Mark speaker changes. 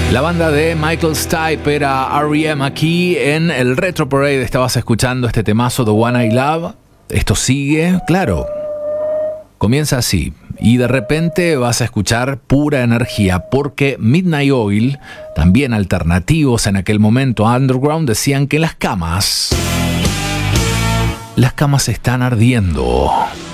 Speaker 1: La banda de Michael Stipe era R.E.M. aquí en el Retro Parade. Estabas escuchando este temazo, The One I Love. Esto sigue, claro, comienza así y de repente vas a escuchar pura energía, porque Midnight Oil, también alternativos en aquel momento underground, decían que las camas están ardiendo.